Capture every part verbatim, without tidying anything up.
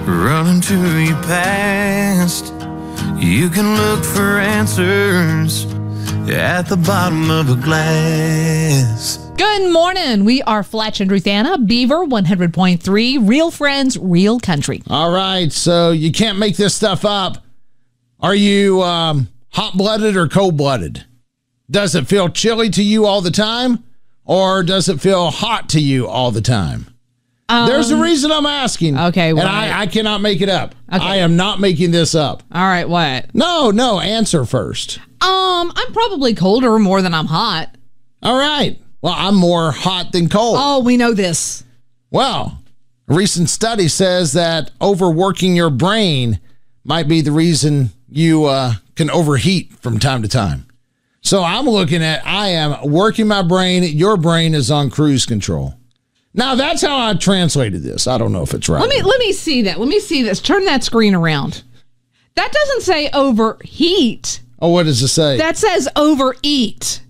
running to your past. You can look for answers at the bottom of a glass. Good morning. We are Fletch and Ruthanna, Beaver one hundred point three, Real Friends, Real Country. All right, so you can't make this stuff up. Are you um, hot-blooded or cold-blooded? Does it feel chilly to you all the time, or does it feel hot to you all the time? Um, There's a reason I'm asking. Okay, what? And I, I cannot make it up. Okay. I am not making this up. All right, what? No, no, answer first. Um, I'm probably colder more than I'm hot. All right. Well, I'm more hot than cold. Oh, we know this. Well, a recent study says that overworking your brain might be the reason you uh, can overheat from time to time. So I'm looking at, I am working my brain. Your brain is on cruise control. Now, that's how I translated this. I don't know if it's right. Let me let me see that. Let me see this. Turn that screen around. That doesn't say overheat. Oh, what does it say? That says overeat.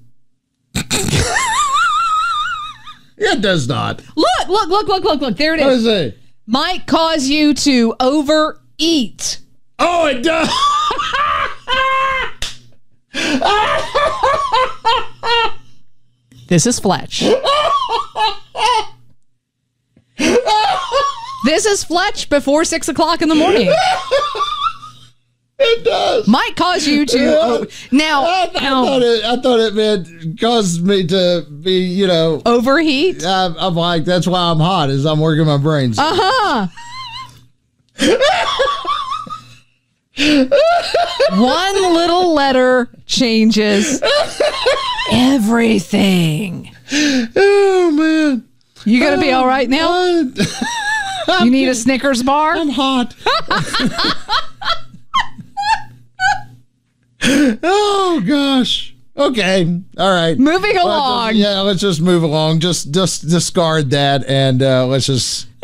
It does not. Look, look, look, look, look, look. There it is. What does it say? Might cause you to overeat. Oh, it does. This is Fletch. This is Fletch before six o'clock in the morning. It does. Might cause you to. Yeah. Oh, now, I, th- I, now thought it, I thought it meant caused me to be, you know. overheat. I, I'm like, that's why I'm hot, is I'm working my brains. Uh huh. One little letter changes everything. Oh, man. You gonna be all right now? You need a Snickers bar? I'm hot. Oh, gosh. Okay. All right. Moving Well, along. just- yeah, let's just move along. Just just discard that and uh, let's just